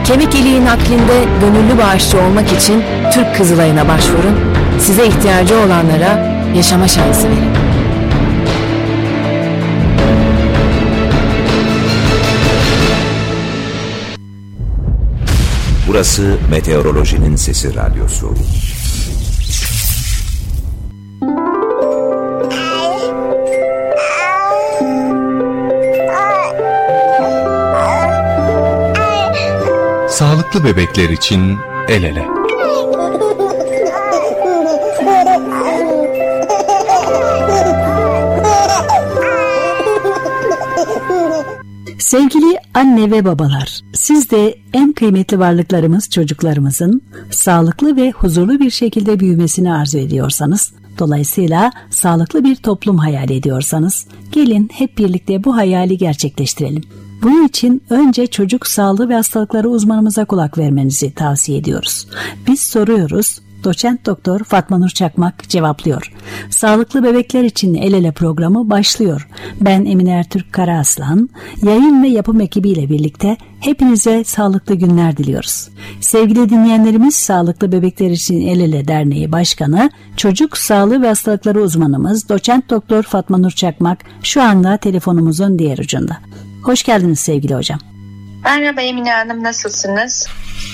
Kemik iliği naklinde gönüllü bağışçı olmak için Türk Kızılayı'na başvurun. Size ihtiyacı olanlara yaşama şansı verin. Burası Meteorolojinin Sesi Radyosu. Sağlıklı bebekler için el ele. Sevgili anne ve babalar, siz de en kıymetli varlıklarımız çocuklarımızın sağlıklı ve huzurlu bir şekilde büyümesini arzu ediyorsanız, dolayısıyla sağlıklı bir toplum hayal ediyorsanız, gelin hep birlikte bu hayali gerçekleştirelim. Bunun için önce çocuk sağlığı ve hastalıkları uzmanımıza kulak vermenizi tavsiye ediyoruz. Biz soruyoruz, Doçent Doktor Fatma Nur Çakmak cevaplıyor. Sağlıklı Bebekler için El Ele programı başlıyor. Ben Emine Ertürk Karaaslan, yayın ve yapım ekibiyle birlikte hepinize sağlıklı günler diliyoruz. Sevgili dinleyenlerimiz, Sağlıklı Bebekler için El Ele Derneği Başkanı, Çocuk Sağlığı ve Hastalıkları uzmanımız Doçent Doktor Fatma Nur Çakmak şu anda telefonumuzun diğer ucunda. Hoş geldiniz sevgili hocam. Merhaba Emine Hanım, nasılsınız?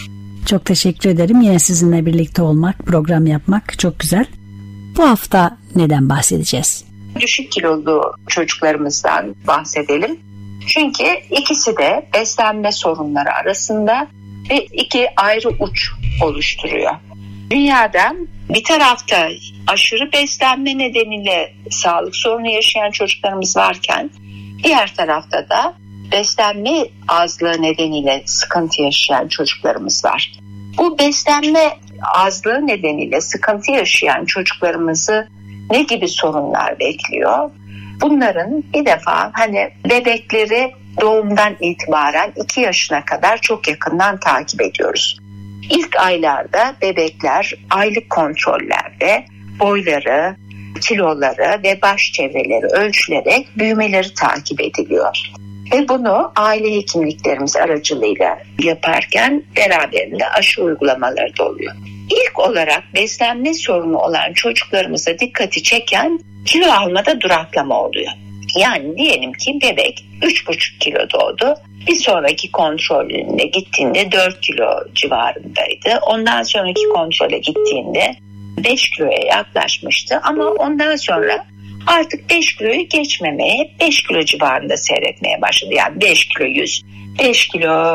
Çok teşekkür ederim. Yine sizinle birlikte olmak, program yapmak çok güzel. Bu hafta neden bahsedeceğiz? Düşük kilolu çocuklarımızdan bahsedelim. Çünkü ikisi de beslenme sorunları arasında ve iki ayrı uç oluşturuyor. Dünyada bir tarafta aşırı beslenme nedeniyle sağlık sorunu yaşayan çocuklarımız varken, diğer tarafta da beslenme azlığı nedeniyle sıkıntı yaşayan çocuklarımız var. Bu beslenme azlığı nedeniyle sıkıntı yaşayan çocuklarımızı ne gibi sorunlar bekliyor? Bunların bir defa bebekleri doğumdan itibaren 2 yaşına kadar çok yakından takip ediyoruz. İlk aylarda bebekler aylık kontrollerde boyları, kiloları ve baş çevreleri ölçülerek büyümeleri takip ediliyor. Ve bunu aile hekimliklerimiz aracılığıyla yaparken beraberinde aşı uygulamaları da oluyor. İlk olarak beslenme sorunu olan çocuklarımıza dikkati çeken kilo almada duraklama oluyor. Yani diyelim ki bebek 3,5 kilo doğdu. Bir sonraki kontrolüne gittiğinde 4 kilo civarındaydı. Ondan sonraki kontrole gittiğinde 5 kiloya yaklaşmıştı ama ondan sonra artık 5 kiloyu geçmemeye, 5 kilo civarında seyretmeye başladı. Yani 5 kilo 100, 5 kilo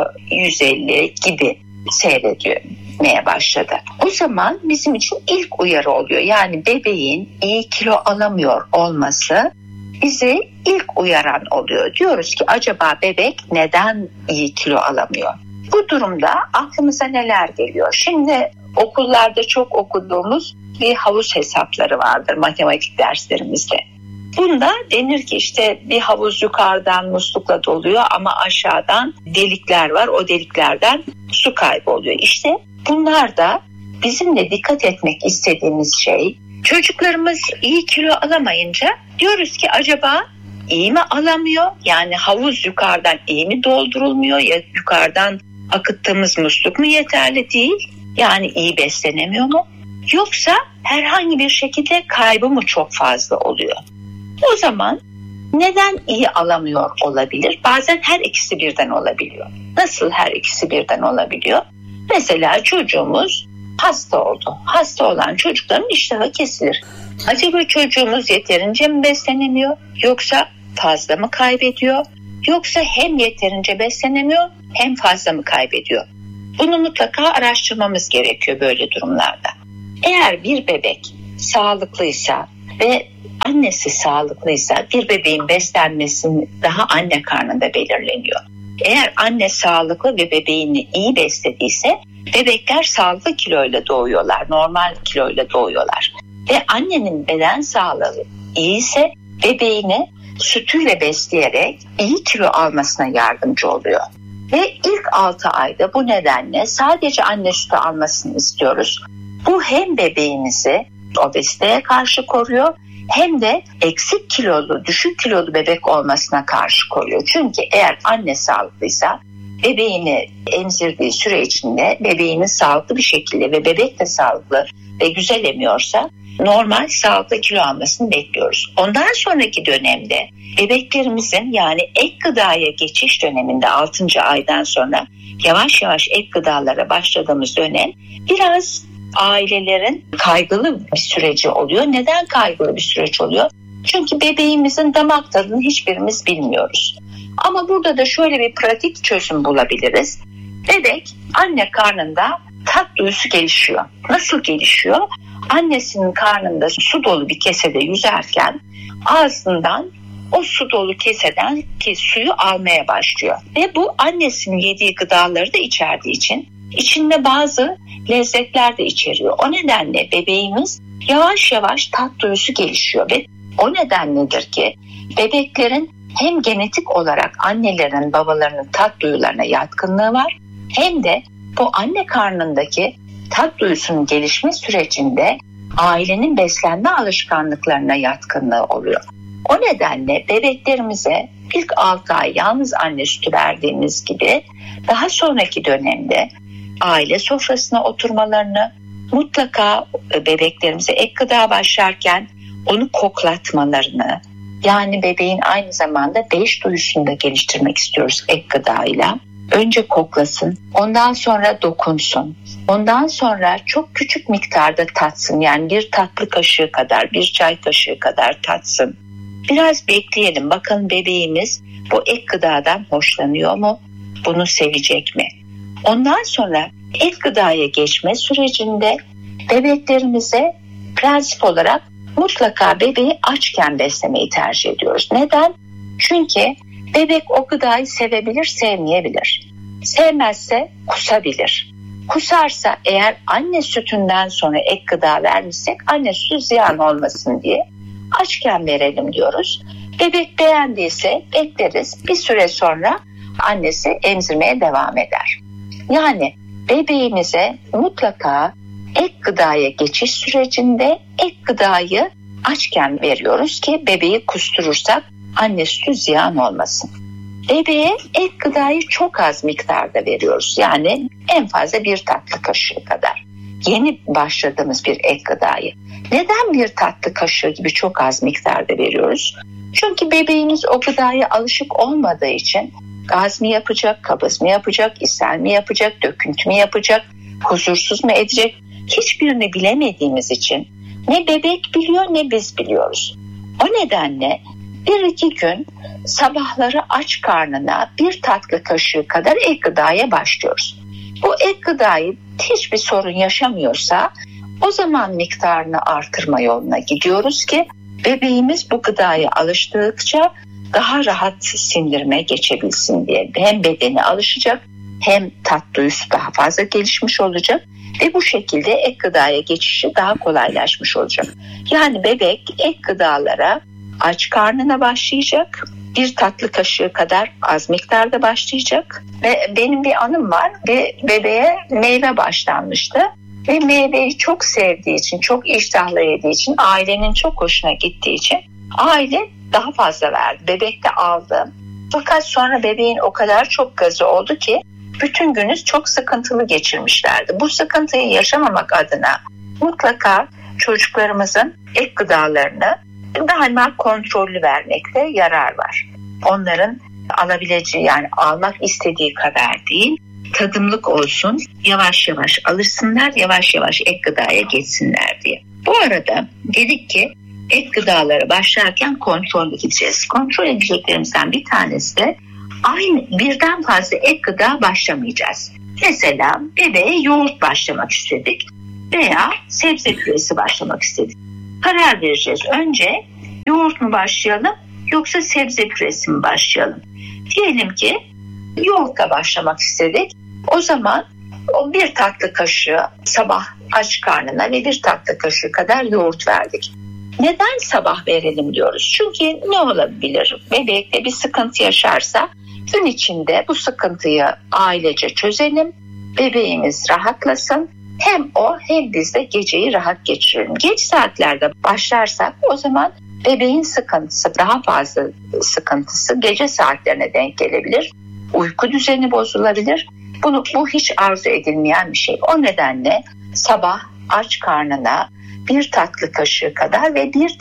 150 gibi seyretmeye başladı. O zaman bizim için ilk uyarı oluyor. Yani bebeğin iyi kilo alamıyor olması bizi ilk uyaran oluyor. Diyoruz ki acaba bebek neden iyi kilo alamıyor? Bu durumda aklımıza neler geliyor? Şimdi okullarda çok okuduğumuz bir havuz hesapları vardır matematik derslerimizde. Bunda denir ki işte bir havuz yukarıdan muslukla doluyor ama aşağıdan delikler var. O deliklerden su kaybı oluyor. İşte bunlar da bizim de dikkat etmek istediğimiz şey. Çocuklarımız iyi kilo alamayınca diyoruz ki acaba iyi mi alamıyor? Yani havuz yukarıdan iyi mi doldurulmuyor ya yukarıdan akıttığımız musluk mu yeterli değil? Yani iyi beslenemiyor mu? Yoksa herhangi bir şekilde kaybı mı çok fazla oluyor? O zaman neden iyi alamıyor olabilir? Bazen her ikisi birden olabiliyor. Nasıl her ikisi birden olabiliyor? Mesela çocuğumuz hasta oldu. Hasta olan çocukların iştahı kesilir. Acaba çocuğumuz yeterince mi beslenemiyor? Yoksa fazla mı kaybediyor? Yoksa hem yeterince beslenemiyor hem fazla mı kaybediyor? Bunu mutlaka araştırmamız gerekiyor böyle durumlarda. Eğer bir bebek sağlıklıysa ve annesi sağlıklıysa bir bebeğin beslenmesi daha anne karnında belirleniyor. Eğer anne sağlıklı ve bebeğini iyi beslediyse bebekler sağlıklı kiloyla doğuyorlar, normal kiloyla doğuyorlar. Ve annenin beden sağlığı iyiyse bebeğini sütüyle besleyerek iyi kilo almasına yardımcı oluyor. Ve ilk 6 ayda bu nedenle sadece anne sütü almasını istiyoruz. Bu hem bebeğimizi obeziteye karşı koruyor hem de eksik kilolu, düşük kilolu bebek olmasına karşı koruyor. Çünkü eğer anne sağlıklıysa bebeğini emzirdiği süre içinde bebeğinin sağlıklı bir şekilde ve bebek de sağlıklı ve güzel emiyorsa normal sağlıklı kilo almasını bekliyoruz. Ondan sonraki dönemde bebeklerimizin, yani ek gıdaya geçiş döneminde 6. aydan sonra yavaş yavaş ek gıdalara başladığımız dönem biraz ailelerin kaygılı bir süreci oluyor. Neden kaygılı bir süreç oluyor? Çünkü bebeğimizin damak tadını hiçbirimiz bilmiyoruz. Ama burada da şöyle bir pratik çözüm bulabiliriz. Bebek anne karnında tat duyusu gelişiyor. Nasıl gelişiyor? Annesinin karnında su dolu bir kesede yüzerken ağzından o su dolu keseden ki suyu almaya başlıyor. Ve bu annesinin yediği gıdaları da içerdiği için içinde bazı lezzetler de içeriyor. O nedenle bebeğimiz yavaş yavaş tat duyusu gelişiyor ve o nedenledir ki bebeklerin hem genetik olarak annelerin babalarının tat duyularına yatkınlığı var, hem de bu anne karnındaki tat duyusunun gelişme sürecinde ailenin beslenme alışkanlıklarına yatkınlığı oluyor. O nedenle bebeklerimize ilk 6 ay yalnız anne sütü verdiğimiz gibi daha sonraki dönemde aile sofrasına oturmalarını, mutlaka bebeklerimize ek gıda başlarken onu koklatmalarını, yani bebeğin aynı zamanda 5 duyusunu da geliştirmek istiyoruz ek gıdayla. Önce koklasın, ondan sonra dokunsun, ondan sonra çok küçük miktarda tatsın, yani bir tatlı kaşığı kadar, bir çay kaşığı kadar tatsın. Biraz bekleyelim, bakalım bebeğimiz bu ek gıdadan hoşlanıyor mu, bunu sevecek mi? Ondan sonra ek gıdaya geçme sürecinde bebeklerimize prensip olarak mutlaka bebeği açken beslemeyi tercih ediyoruz. Neden? Çünkü bebek o gıdayı sevebilir, sevmeyebilir. Sevmezse kusabilir. Kusarsa eğer anne sütünden sonra ek gıda vermişsek anne sütü ziyan olmasın diye açken verelim diyoruz. Bebek beğendiyse bekleriz. Bir süre sonra annesi emzirmeye devam eder. Yani bebeğimize mutlaka ek gıdaya geçiş sürecinde ek gıdayı açken veriyoruz ki bebeği kusturursak anne sütü ziyan olmasın. Bebeğe ek gıdayı çok az miktarda veriyoruz. Yani en fazla bir tatlı kaşığı kadar. Yeni başladığımız bir ek gıdayı. Neden bir tatlı kaşığı gibi çok az miktarda veriyoruz? Çünkü bebeğimiz o gıdaya alışık olmadığı için gaz mı yapacak, kabız mı yapacak, ishal mi yapacak, döküntü mü yapacak, huzursuz mu edecek? Hiçbirini bilemediğimiz için ne bebek biliyor ne biz biliyoruz. O nedenle 1-2 gün sabahları aç karnına bir tatlı kaşığı kadar ek gıdaya başlıyoruz. Bu ek gıdayı hiçbir sorun yaşamıyorsa o zaman miktarını artırma yoluna gidiyoruz ki bebeğimiz bu gıdaya alıştıkça daha rahat sindirime geçebilsin diye. Hem bedeni alışacak hem tat duyusu daha fazla gelişmiş olacak ve bu şekilde ek gıdaya geçişi daha kolaylaşmış olacak. Yani bebek ek gıdalara aç karnına başlayacak, bir tatlı kaşığı kadar az miktarda başlayacak ve benim bir anım var, bir bebeğe meyve başlanmıştı ve meyveyi çok sevdiği için, çok iştahlı yediği için, ailenin çok hoşuna gittiği için aile daha fazla verdi. Bebek de aldı. Fakat sonra bebeğin o kadar çok gazı oldu ki bütün günü çok sıkıntılı geçirmişlerdi. Bu sıkıntıyı yaşamamak adına mutlaka çocuklarımızın ek gıdalarını daima kontrollü vermekte yarar var. Onların alabileceği, yani almak istediği kadar değil, tadımlık olsun, yavaş yavaş alışsınlar, yavaş yavaş ek gıdaya geçsinler diye. Bu arada dedik ki ek gıdalara başlarken kontrollü gideceğiz. Kontrol edeceklerimizden bir tanesi de aynı birden fazla ek gıda başlamayacağız. Mesela bebeğe yoğurt başlamak istedik veya sebze püresi başlamak istedik. Karar vereceğiz. Önce yoğurt mu başlayalım yoksa sebze püresi mi başlayalım? Diyelim ki yoğurtla başlamak istedik. O zaman o bir tatlı kaşığı sabah aç karnına ve bir tatlı kaşığı kadar yoğurt verdik. Neden sabah verelim diyoruz? Çünkü ne olabilir? Bebekte bir sıkıntı yaşarsa gün içinde bu sıkıntıyı ailece çözelim. Bebeğimiz rahatlasın. Hem o hem biz de geceyi rahat geçirelim. Geç saatlerde başlarsak o zaman bebeğin sıkıntısı, daha fazla sıkıntısı gece saatlerine denk gelebilir. uyku düzeni bozulabilir. Bu hiç arzu edilmeyen bir şey. O nedenle sabah aç karnına bir tatlı kaşığı kadar ve bir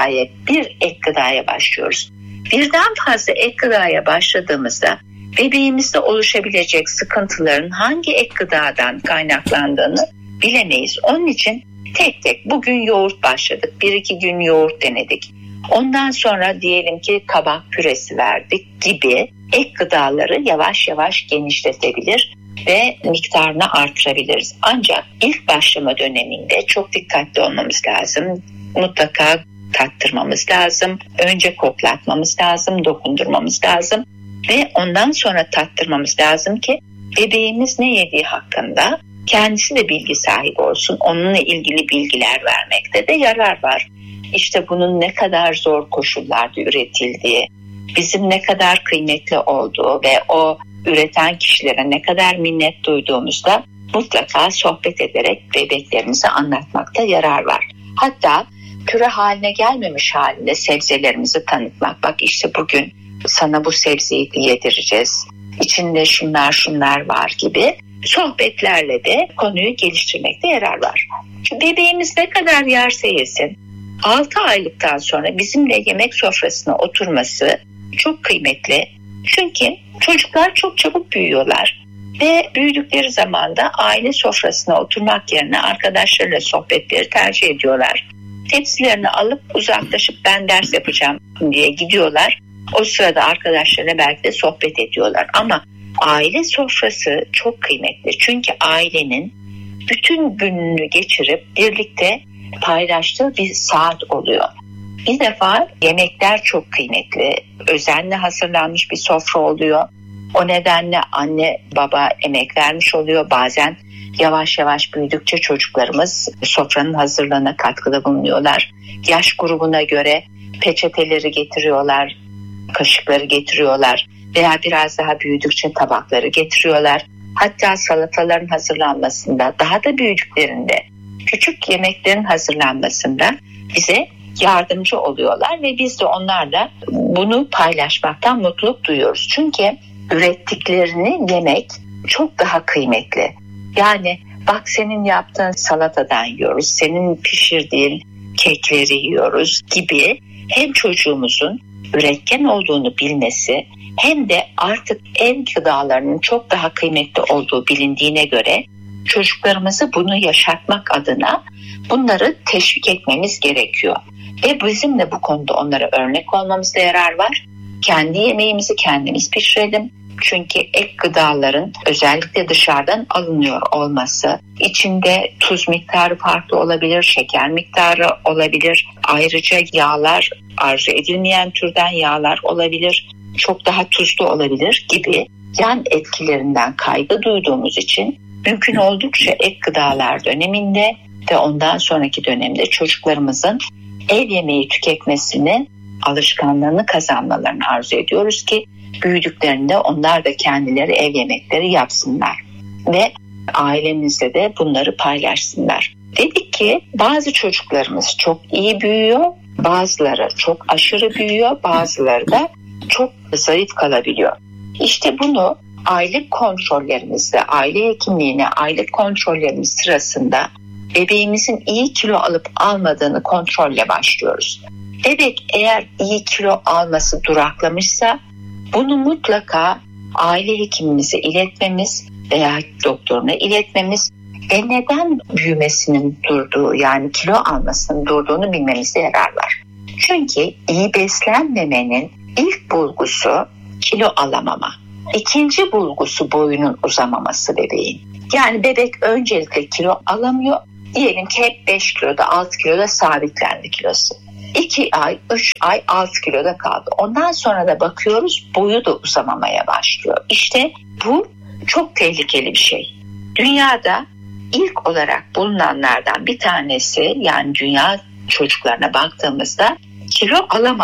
ek gıdaya başlıyoruz. Birden fazla ek gıdaya başladığımızda bebeğimizde oluşabilecek sıkıntıların hangi ek gıdadan kaynaklandığını bilemeyiz. Onun için tek tek bugün yoğurt başladık. 1-2 gün yoğurt denedik. Ondan sonra diyelim ki kabak püresi verdik gibi ek gıdaları yavaş yavaş genişletebilir ve miktarını artırabiliriz. Ancak ilk başlama döneminde çok dikkatli olmamız lazım. Mutlaka tattırmamız lazım. Önce koklatmamız lazım, dokundurmamız lazım ve ondan sonra tattırmamız lazım ki bebeğimiz ne yediği hakkında kendisi de bilgi sahibi olsun. Onunla ilgili bilgiler vermekte de yarar var. İşte bunun ne kadar zor koşullarda üretildiği, bizim ne kadar kıymetli olduğu ve o üreten kişilere ne kadar minnet duyduğumuzda mutlaka sohbet ederek bebeklerimize anlatmakta yarar var. Hatta püre haline gelmemiş halinde sebzelerimizi tanıtmak. Bak işte bugün sana bu sebzeyi yedireceğiz. İçinde şunlar var gibi sohbetlerle de konuyu geliştirmekte yarar var. Çünkü bebeğimiz ne kadar yerse yesin 6 aylıktan sonra bizimle yemek sofrasına oturması çok kıymetli. Çünkü çocuklar çok çabuk büyüyorlar ve büyüdükleri zaman da aile sofrasına oturmak yerine arkadaşlarıyla sohbetleri tercih ediyorlar. Tepsilerini alıp uzaklaşıp ben ders yapacağım diye gidiyorlar. O sırada arkadaşlarına belki de sohbet ediyorlar. Ama aile sofrası çok kıymetli. Çünkü ailenin bütün gününü geçirip birlikte paylaştığı bir saat oluyor. Bir defa yemekler çok kıymetli. Özenle hazırlanmış bir sofra oluyor. O nedenle anne baba emek vermiş oluyor. Bazen yavaş yavaş büyüdükçe çocuklarımız sofranın hazırlığına katkıda bulunuyorlar. Yaş grubuna göre peçeteleri getiriyorlar, kaşıkları getiriyorlar veya biraz daha büyüdükçe tabakları getiriyorlar. Hatta salataların hazırlanmasında, daha da büyüdüklerinde küçük yemeklerin hazırlanmasında bize yardımcı oluyorlar ve biz de onlarla bunu paylaşmaktan mutluluk duyuyoruz. Çünkü ürettiklerini yemek çok daha kıymetli. Yani bak senin yaptığın salatadan yiyoruz, senin pişirdiğin kekleri yiyoruz gibi hem çocuğumuzun üretken olduğunu bilmesi hem de artık ev gıdalarının çok daha kıymetli olduğu bilindiğine göre çocuklarımızı bunu yaşatmak adına bunları teşvik etmemiz gerekiyor. Ve bizim de bu konuda onlara örnek olmamızda yarar var. Kendi yemeğimizi kendimiz pişirelim. Çünkü ek gıdaların özellikle dışarıdan alınıyor olması, içinde tuz miktarı farklı olabilir, şeker miktarı olabilir. Ayrıca yağlar, arzu edilmeyen türden yağlar olabilir, çok daha tuzlu olabilir gibi yan etkilerinden kaygı duyduğumuz için mümkün oldukça ek gıdalar döneminde ve ondan sonraki dönemde çocuklarımızın ev yemeği tüketmesini, alışkanlığını kazanmalarını arzu ediyoruz ki büyüdüklerinde onlar da kendileri ev yemekleri yapsınlar ve ailemizle de bunları paylaşsınlar. Dedik ki bazı çocuklarımız çok iyi büyüyor, bazıları çok aşırı büyüyor, bazıları da çok zayıf kalabiliyor. İşte bunu aylık kontrollerimizde, aile hekimliğine aylık kontrollerimiz sırasında bebeğimizin iyi kilo alıp almadığını kontrolle başlıyoruz. Bebek eğer iyi kilo alması duraklamışsa bunu mutlaka aile hekimimize iletmemiz veya doktoruna iletmemiz ve neden büyümesinin durduğu, yani kilo almasının durduğunu bilmemizde yarar var. Çünkü iyi beslenmemenin ilk bulgusu kilo alamama. İkinci bulgusu boyunun uzamaması bebeğin. Yani bebek öncelikle kilo alamıyor. Diyelim ki hep 5 kiloda 6 kiloda sabitlendi kilosu. 2 ay 3 ay 6 kiloda kaldı. Ondan sonra da bakıyoruz boyu da uzamamaya başlıyor. İşte bu çok tehlikeli bir şey. Dünyada ilk olarak bulunanlardan bir tanesi, yani dünya çocuklarına baktığımızda kilo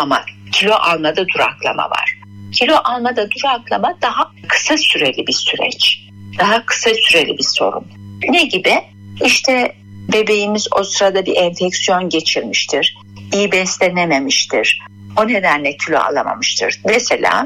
almada duraklama var. Kilo almada duraklama daha kısa süreli bir süreç. Daha kısa süreli bir sorun. Ne gibi? İşte bebeğimiz o sırada bir enfeksiyon geçirmiştir. İyi beslenememiştir. O nedenle kilo alamamıştır. Mesela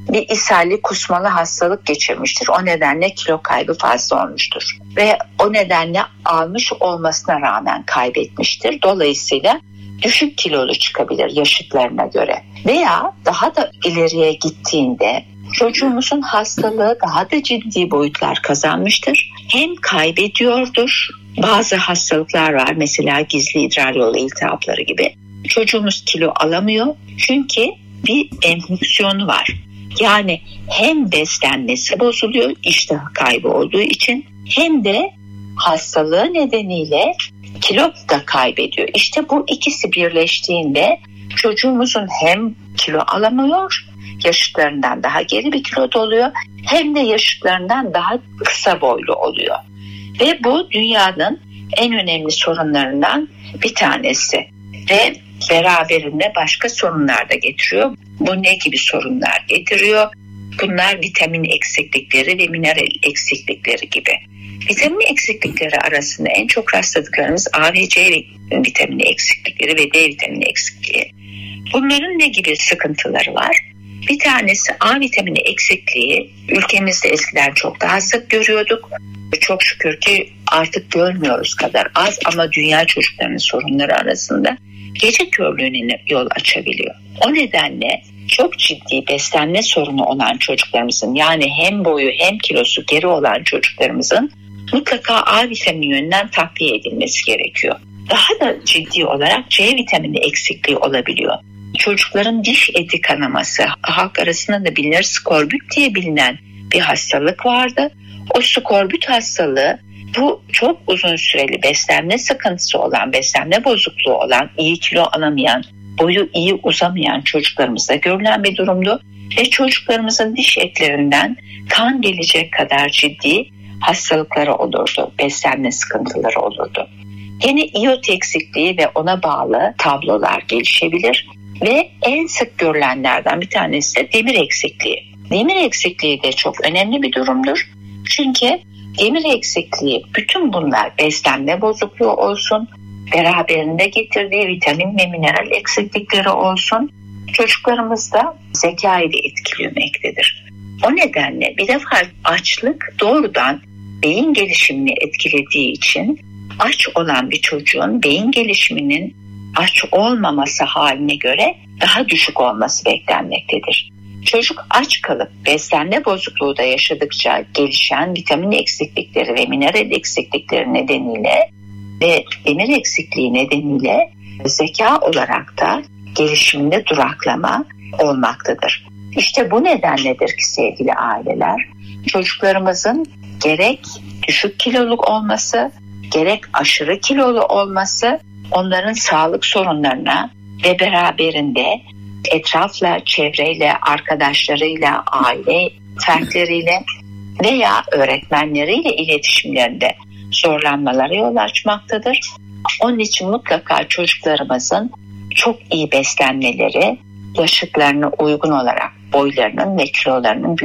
bir ishalli kusmalı hastalık geçirmiştir. O nedenle kilo kaybı fazla olmuştur. Ve o nedenle almış olmasına rağmen kaybetmiştir. Dolayısıyla düşük kilolu çıkabilir yaşıtlarına göre. Veya daha da ileriye gittiğinde çocuğumuzun hastalığı daha da ciddi boyutlar kazanmıştır. Hem kaybediyordur. Bazı hastalıklar var, mesela gizli idrar yolu iltihapları gibi. Çocuğumuz kilo alamıyor çünkü bir enfeksiyonu var. Yani hem beslenmesi bozuluyor iştah kaybı olduğu için, hem de hastalığı nedeniyle kilo da kaybediyor. İşte bu ikisi birleştiğinde çocuğumuzun hem kilo alamıyor, yaşıtlarından daha geri bir kiloda oluyor, hem de yaşıtlarından daha kısa boylu oluyor. Ve bu dünyanın en önemli sorunlarından bir tanesi. Ve beraberinde başka sorunlar da getiriyor. Bu ne gibi sorunlar getiriyor? Bunlar vitamin eksiklikleri ve mineral eksiklikleri gibi. Vitamin eksiklikleri arasında en çok rastladıklarımız A ve C vitamini eksiklikleri ve D vitamini eksikliği. Bunların ne gibi sıkıntıları var? Bir tanesi A vitamini eksikliği. Ülkemizde eskiden çok daha sık görüyorduk. Çok şükür ki artık görmüyoruz kadar az, ama dünya çocuklarının sorunları arasında gece körlüğüne yol açabiliyor. O nedenle çok ciddi beslenme sorunu olan çocuklarımızın, yani hem boyu hem kilosu geri olan çocuklarımızın mutlaka A vitamini yönünden takviye edilmesi gerekiyor. Daha da ciddi olarak C vitamini eksikliği olabiliyor. Çocukların diş eti kanaması, halk arasında da bilinir, skorbut diye bilinen bir hastalık vardı. O skorbut hastalığı, bu çok uzun süreli beslenme sıkıntısı olan, beslenme bozukluğu olan, iyi kilo alamayan, boyu iyi uzamayan çocuklarımızda görülen bir durumdu. Ve çocuklarımızın diş etlerinden kan gelecek kadar ciddi hastalıkları olurdu, beslenme sıkıntıları olurdu. Yine iot eksikliği ve ona bağlı tablolar gelişebilir. Ve en sık görülenlerden bir tanesi de demir eksikliği. Demir eksikliği de çok önemli bir durumdur. Çünkü demir eksikliği, bütün bunlar beslenme bozukluğu olsun, beraberinde getirdiği vitamin ve mineral eksiklikleri olsun, çocuklarımızda zekayı da etkilemektedir. O nedenle bir defa açlık doğrudan beyin gelişimini etkilediği için aç olan bir çocuğun beyin gelişiminin aç olmaması haline göre daha düşük olması beklenmektedir. Çocuk aç kalıp beslenme bozukluğu da yaşadıkça gelişen vitamin eksiklikleri ve mineral eksiklikleri nedeniyle ve demir eksikliği nedeniyle zeka olarak da gelişiminde duraklama olmaktadır. İşte bu nedenledir ki sevgili aileler, çocuklarımızın gerek düşük kiloluk olması, gerek aşırı kilolu olması onların sağlık sorunlarına ve beraberinde etrafla, çevreyle, arkadaşlarıyla, aile fertleriyle veya öğretmenleriyle iletişimlerinde zorlanmalara yol açmaktadır. Onun için mutlaka çocuklarımızın çok iyi beslenmeleri, yaşıtlarına uygun olarak boylarının ve kilolarının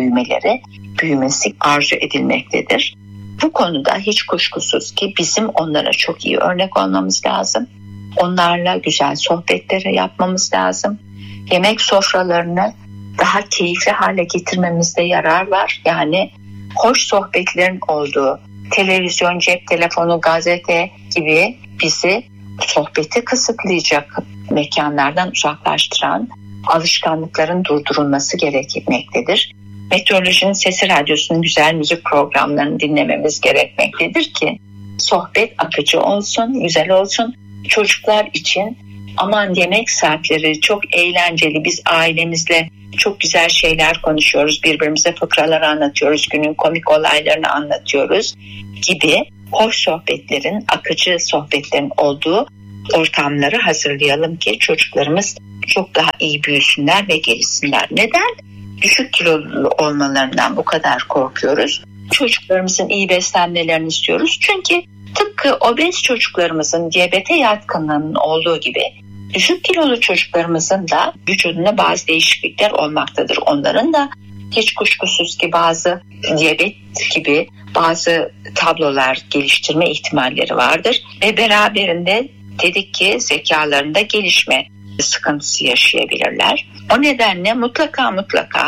büyümesi arzu edilmektedir. Bu konuda hiç kuşkusuz ki bizim onlara çok iyi örnek olmamız lazım. Onlarla güzel sohbetleri yapmamız lazım. Yemek sofralarını daha keyifli hale getirmemizde yarar var. Yani hoş sohbetlerin olduğu, televizyon, cep telefonu, gazete gibi bizi sohbeti kısıtlayacak mekanlardan uzaklaştıran alışkanlıkların durdurulması gerekmektedir. Meteorolojinin Sesi Radyosu'nun güzel müzik programlarını dinlememiz gerekmektedir ki sohbet akıcı olsun, güzel olsun. Çocuklar için aman yemek saatleri çok eğlenceli, biz ailemizle çok güzel şeyler konuşuyoruz, birbirimize fıkralar anlatıyoruz, günün komik olaylarını anlatıyoruz gibi hoş sohbetlerin, akıcı sohbetlerin olduğu ortamları hazırlayalım ki çocuklarımız çok daha iyi büyüsünler ve gelişsinler. Neden? Düşük kilolu olmalarından bu kadar korkuyoruz. Çocuklarımızın iyi beslenmelerini istiyoruz. Çünkü tıpkı obez çocuklarımızın diyabete yatkınlığının olduğu gibi düşük kilolu çocuklarımızın da vücudunda bazı değişiklikler olmaktadır. Onların da hiç kuşkusuz ki bazı diyabet gibi bazı tablolar geliştirme ihtimalleri vardır. Ve beraberinde dedik ki zekalarında gelişme sıkıntısı yaşayabilirler. O nedenle mutlaka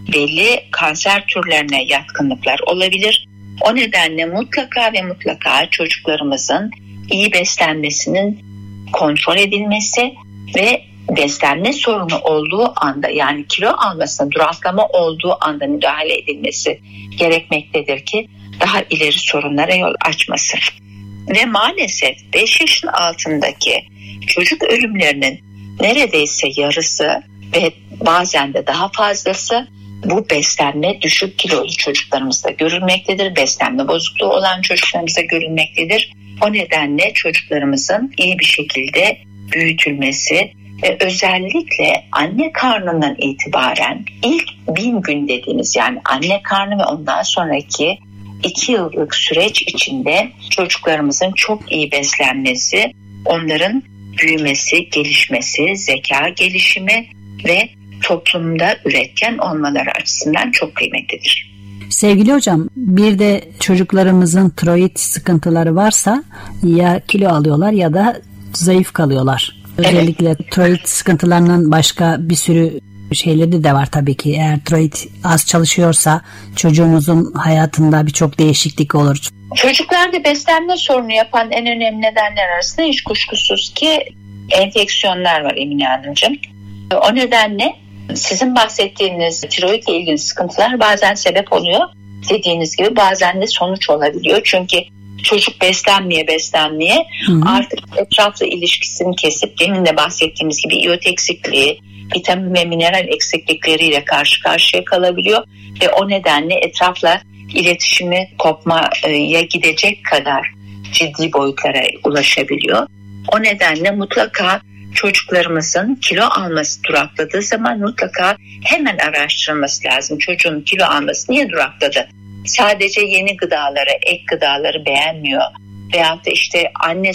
belli kanser türlerine yatkınlıklar olabilir. O nedenle mutlaka ve mutlaka çocuklarımızın iyi beslenmesinin kontrol edilmesi ve beslenme sorunu olduğu anda, yani kilo almasına duraklama olduğu anda müdahale edilmesi gerekmektedir ki daha ileri sorunlara yol açmasın. Ve maalesef 5 yaşın altındaki çocuk ölümlerinin neredeyse yarısı ve bazen de daha fazlası bu beslenme düşük kilolu çocuklarımızda görülmektedir. Beslenme bozukluğu olan çocuklarımızda görülmektedir. O nedenle çocuklarımızın iyi bir şekilde büyütülmesi ve özellikle anne karnından itibaren ilk 1000 gün dediğimiz, yani anne karnı ve ondan sonraki 2 yıllık süreç içinde çocuklarımızın çok iyi beslenmesi, onların büyümesi, gelişmesi, zeka gelişimi ve toplumda üretken olmaları açısından çok kıymetlidir. Sevgili hocam, bir de çocuklarımızın tiroid sıkıntıları varsa ya kilo alıyorlar ya da zayıf kalıyorlar. Özellikle tiroid sıkıntılarının başka bir sürü şeyleri de var tabii ki. Eğer tiroid az çalışıyorsa çocuğumuzun hayatında birçok değişiklik olur. Çocuklarda beslenme sorunu yapan en önemli nedenler arasında hiç kuşkusuz ki enfeksiyonlar var Emine Hanımcığım. O nedenle sizin bahsettiğiniz tiroidle ilgili sıkıntılar bazen sebep oluyor. Dediğiniz gibi bazen de sonuç olabiliyor. Çünkü çocuk beslenmeye artık etrafla ilişkisini kesip demin de bahsettiğimiz gibi iyot eksikliği, vitamin ve mineral eksiklikleriyle karşı karşıya kalabiliyor ve o nedenle etrafla iletişimi kopmaya gidecek kadar ciddi boyutlara ulaşabiliyor. O nedenle mutlaka çocuklarımızın kilo alması durakladığı zaman mutlaka hemen araştırılması lazım. Çocuğun kilo alması niye durakladı? Sadece yeni gıdaları, ek gıdaları beğenmiyor. Veyahut da işte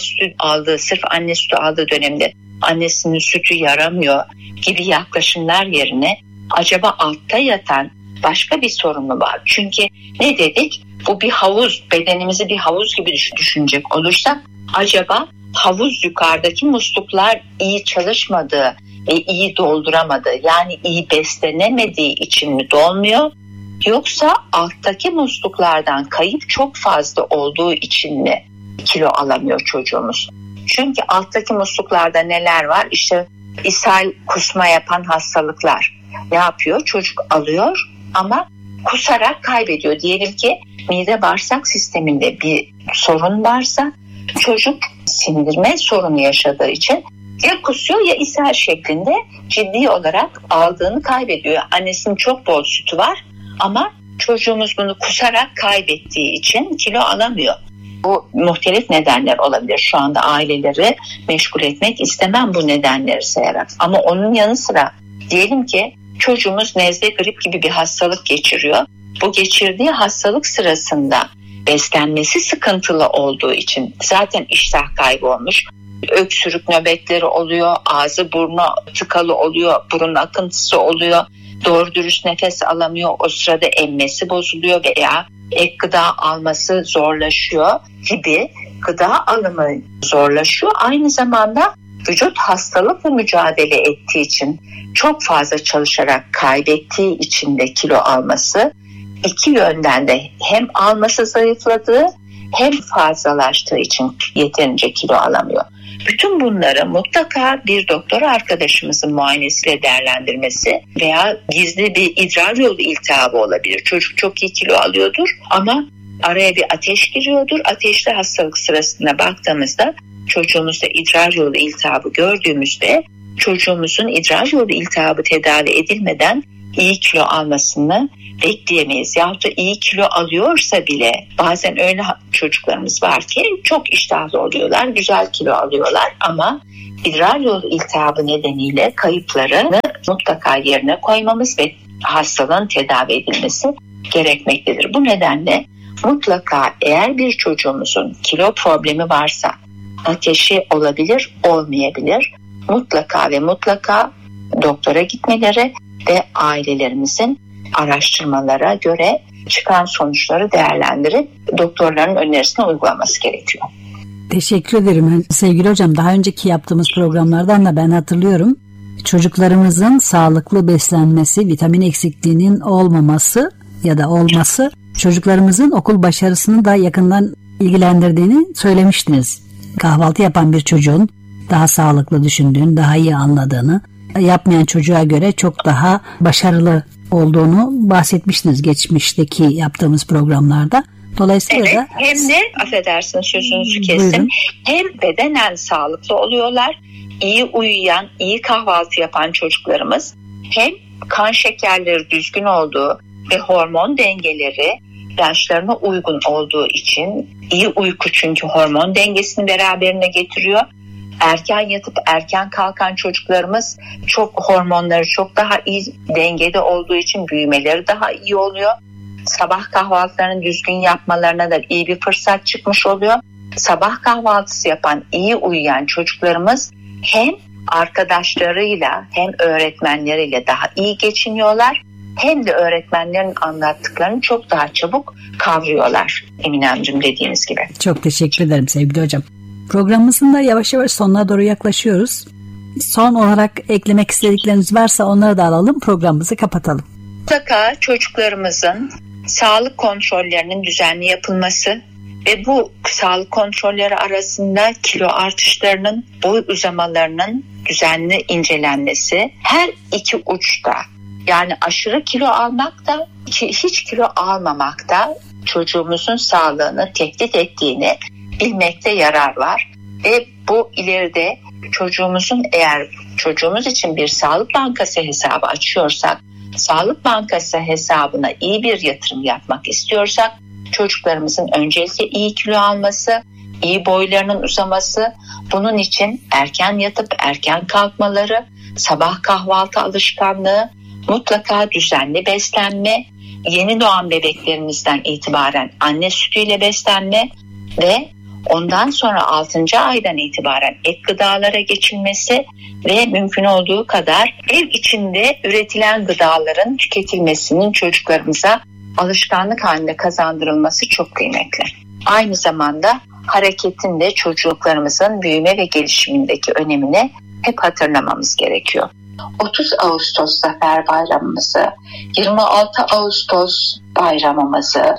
sırf anne sütü aldığı dönemde annesinin sütü yaramıyor gibi yaklaşımlar yerine acaba altta yatan başka bir sorun mu var? Çünkü ne dedik? Bu bir havuz, bedenimizi bir havuz gibi düşünecek olursak acaba havuz yukarıdaki musluklar iyi çalışmadığı ve iyi dolduramadı, yani iyi beslenemediği için mi dolmuyor? Yoksa alttaki musluklardan kayıp çok fazla olduğu için mi kilo alamıyor çocuğumuz? Çünkü alttaki musluklarda neler var? İşte ishal, kusma yapan hastalıklar. Ne yapıyor? Çocuk alıyor ama kusarak kaybediyor. Diyelim ki mide bağırsak sisteminde bir sorun varsa çocuk sindirme sorunu yaşadığı için ya kusuyor ya ishal şeklinde ciddi olarak aldığını kaybediyor. Annesinin çok bol sütü var ama çocuğumuz bunu kusarak kaybettiği için kilo alamıyor. Bu muhtelif nedenler olabilir. Şu anda aileleri meşgul etmek istemem bu nedenleri sayarak. Ama onun yanı sıra diyelim ki çocuğumuz nezle, grip gibi bir hastalık geçiriyor. Bu geçirdiği hastalık sırasında beslenmesi sıkıntılı olduğu için zaten iştah kaybı olmuş. Öksürük nöbetleri oluyor, ağzı burnu tıkalı oluyor, burun akıntısı oluyor. Doğru dürüst nefes alamıyor, o sırada emmesi bozuluyor veya ek gıda alması zorlaşıyor gibi gıda alımı zorlaşıyor. Aynı zamanda vücut hastalıkla mücadele ettiği için çok fazla çalışarak kaybettiği için de kilo alması iki yönden de hem alması zayıfladığı hem fazlalaştığı için yeterince kilo alamıyor. Bütün bunları mutlaka bir doktor arkadaşımızın muayenesiyle değerlendirmesi veya gizli bir idrar yolu iltihabı olabilir. Çocuk çok iyi kilo alıyordur ama araya bir ateş giriyordur. Ateşli hastalık sırasında baktığımızda çocuğumuzda idrar yolu iltihabı gördüğümüzde çocuğumuzun idrar yolu iltihabı tedavi edilmeden iyi kilo almasını bekleyemeyiz. Yahut da iyi kilo alıyorsa bile bazen öyle çocuklarımız var ki çok iştahlı oluyorlar, güzel kilo alıyorlar ama idrar yolu iltihabı nedeniyle kayıplarını mutlaka yerine koymamız ve hastalığın tedavi edilmesi gerekmektedir. Bu nedenle mutlaka eğer bir çocuğumuzun kilo problemi varsa ateşi olabilir, olmayabilir. Mutlaka ve mutlaka doktora gitmeleri ve ailelerimizin araştırmalara göre çıkan sonuçları değerlendirip doktorların önerisine uygulaması gerekiyor. Teşekkür ederim sevgili hocam. Daha önceki yaptığımız programlardan da ben hatırlıyorum. çocuklarımızın sağlıklı beslenmesi, vitamin eksikliğinin olmaması ya da olması çocuklarımızın okul başarısını da yakından ilgilendirdiğini söylemiştiniz. Kahvaltı yapan bir çocuğun daha sağlıklı düşündüğünü, daha iyi anladığını, yapmayan çocuğa göre çok daha başarılı olduğunu bahsetmiştiniz geçmişteki yaptığımız programlarda. Dolayısıyla evet, da hem de affedersin sözünüzü kestim. Buyurun. Hem bedenen sağlıklı oluyorlar. İyi uyuyan, iyi kahvaltı yapan çocuklarımız hem kan şekerleri düzgün olduğu ve hormon dengeleri yaşlarına uygun olduğu için iyi uyku, çünkü hormon dengesini beraberine getiriyor. Erken yatıp erken kalkan çocuklarımız hormonları çok daha iyi dengede olduğu için büyümeleri daha iyi oluyor. Sabah kahvaltılarını düzgün yapmalarına da iyi bir fırsat çıkmış oluyor. Sabah kahvaltısı yapan, iyi uyuyan çocuklarımız hem arkadaşlarıyla hem öğretmenleriyle daha iyi geçiniyorlar, hem de öğretmenlerin anlattıklarını çok daha çabuk kavruyorlar. Eminemciğim, dediğiniz gibi. çok teşekkür ederim sevgili hocam. Programımızın da yavaş yavaş sonuna doğru yaklaşıyoruz. Son olarak eklemek istedikleriniz varsa onları da alalım, programımızı kapatalım. Mutlaka çocuklarımızın sağlık kontrollerinin düzenli yapılması ve bu sağlık kontrolleri arasında kilo artışlarının, boy uzamalarının düzenli incelenmesi, her iki uçta, yani aşırı kilo almak da hiç kilo almamak da çocuğumuzun sağlığını tehdit ettiğini bilmekte yarar var. Ve bu ileride eğer çocuğumuz için bir sağlık bankası hesabı açıyorsak, sağlık bankası hesabına iyi bir yatırım yapmak istiyorsak, çocuklarımızın öncelikle iyi kilo alması, iyi boylarının uzaması, bunun için erken yatıp erken kalkmaları, sabah kahvaltı alışkanlığı, mutlaka düzenli beslenme, yeni doğan bebeklerimizden itibaren anne sütüyle beslenme ve ondan sonra 6. aydan itibaren ek gıdalara geçilmesi ve mümkün olduğu kadar ev içinde üretilen gıdaların tüketilmesinin çocuklarımıza alışkanlık haline kazandırılması çok kıymetli. Aynı zamanda hareketin de çocuklarımızın büyüme ve gelişimindeki önemini hep hatırlamamız gerekiyor. 30 Ağustos Zafer Bayramımızı, 26 Ağustos bayramımızı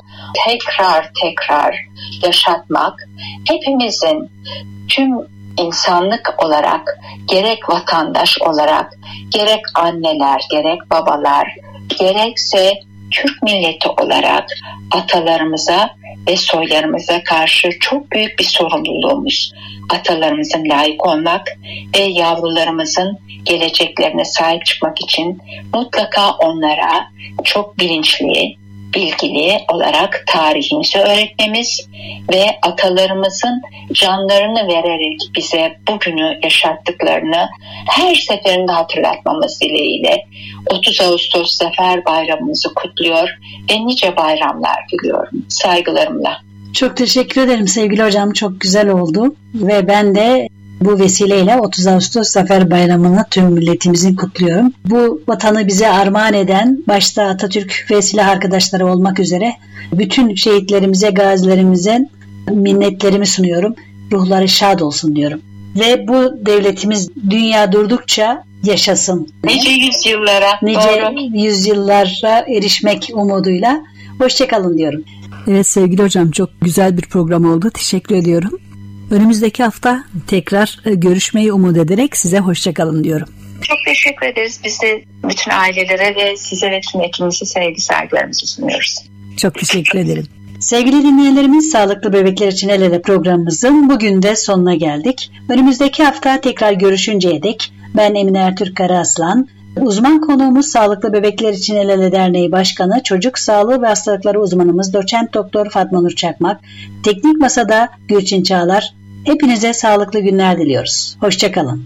tekrar yaşatmak hepimizin, tüm insanlık olarak, gerek vatandaş olarak, gerek anneler, gerek babalar, gerekse Türk milleti olarak atalarımıza ve soylarımıza karşı çok büyük bir sorumluluğumuz. Atalarımızın layık olmak ve yavrularımızın geleceklerine sahip çıkmak için mutlaka onlara çok bilinçli, bilgili olarak tarihimizi öğretmemiz ve atalarımızın canlarını vererek bize bugünü yaşattıklarını her seferinde hatırlatmamız dileğiyle 30 Ağustos Zafer Bayramımızı kutluyor ve nice bayramlar diliyorum. Saygılarımla. Çok teşekkür ederim sevgili hocam, çok güzel oldu ve ben de bu vesileyle 30 Ağustos Zafer Bayramı'nı tüm milletimizin kutluyorum. Bu vatanı bize armağan eden başta Atatürk ve silah arkadaşları olmak üzere bütün şehitlerimize, gazilerimize minnetlerimi sunuyorum. Ruhları şad olsun diyorum. Ve bu devletimiz dünya durdukça yaşasın. Nice yüzyıllara, yüzyıllara erişmek umuduyla. Hoşçakalın diyorum. Evet sevgili hocam, çok güzel bir program oldu. Teşekkür ediyorum. Önümüzdeki hafta tekrar görüşmeyi umut ederek size hoşçakalın diyorum. Çok teşekkür ederiz. Biz de bütün ailelere ve size ve tüm ekibimize sevgi saygılarımızı sunuyoruz. Çok teşekkür ederim. Sevgili dinleyenlerimiz, Sağlıklı Bebekler için El Ele programımızın bugün de sonuna geldik. Önümüzdeki hafta tekrar görüşünceye dek ben Emine Ertürk Karaaslan, uzman konuğumuz Sağlıklı Bebekler için El Ele Derneği Başkanı, Çocuk Sağlığı ve Hastalıkları uzmanımız Doçent Doktor Fatma Nur Çakmak, Teknik Masa'da Gülçin Çağlar. Hepinize sağlıklı günler diliyoruz. Hoşçakalın.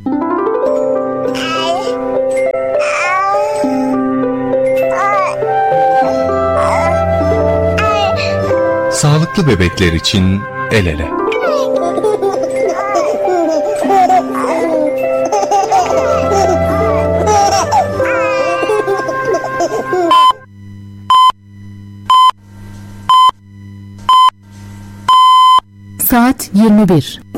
Sağlıklı bebekler için El Ele. Saat 21.